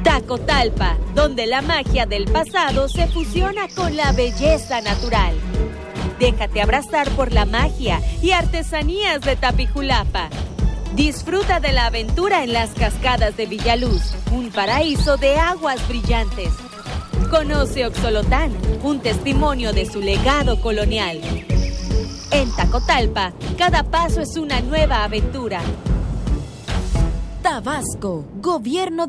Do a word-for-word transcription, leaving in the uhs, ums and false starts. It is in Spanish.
Tacotalpa, donde la magia del pasado se fusiona con la belleza natural. Déjate abrazar por la magia y artesanías de Tapijulapa. Disfruta de la aventura en las cascadas de Villaluz, un paraíso de aguas brillantes. Conoce Oxolotán, un testimonio de su legado colonial. En Tacotalpa, cada paso es una nueva aventura. Tabasco, Gobierno